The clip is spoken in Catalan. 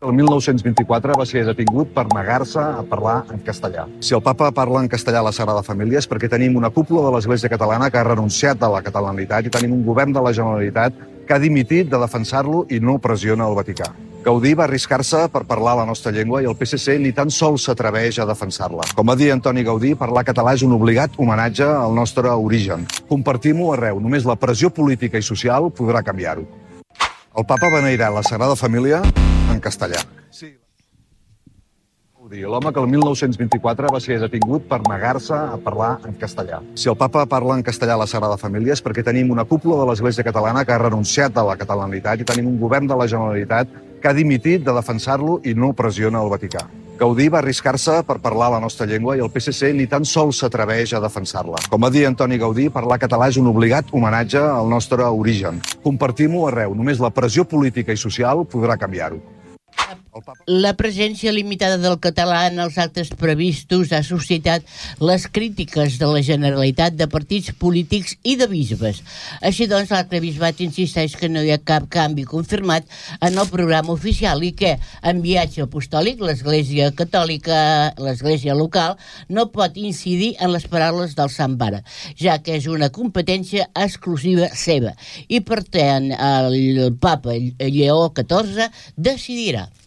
El 1924 va ser detingut per negar-se a parlar en castellà. Si el papa parla en castellà a la Sagrada Família és perquè tenim una cúpula de l'Església Catalana que ha renunciat a la catalanitat i tenim un govern de la Generalitat que ha dimitit de defensar-lo i no pressiona el Vaticà. Gaudí va arriscar-se per parlar la nostra llengua i el PSC ni tan sols s'atreveix a defensar-la. Com va dir Antoni Gaudí, parlar català és un obligat homenatge al nostre origen. Compartim-ho arreu. Només la pressió política i social podrà canviar-ho. El papa beneirà la Sagrada Família en castellà. Sí. L'home que el 1924 va ser detingut per negar-se a parlar en castellà. Si el papa parla en castellà a la Sagrada Família és perquè tenim una cúpula de l'Església Catalana que ha renunciat a la catalanitat i tenim un govern de la Generalitat que ha dimitit de defensar-lo i no pressiona el Vaticà. Gaudí va arriscar-se per parlar la nostra llengua i el PSC ni tan sols s'atreveix a defensar-la. Com va dir Antoni Gaudí, parlar català és un obligat homenatge al nostre origen. Compartim-ho arreu. Només la pressió política i social podrà canviar-ho. La presència limitada del català en els actes previstos ha suscitat les crítiques de la Generalitat, de partits polítics i de bisbes. Així doncs, l'arquebisbat insisteix que no hi ha cap canvi confirmat en el programa oficial i que, en viatge apostòlic, l'Església Catòlica, l'Església local, no pot incidir en les paraules del Sant Pare, ja que és una competència exclusiva seva i, per tant, el papa Lleó XIV decidirà.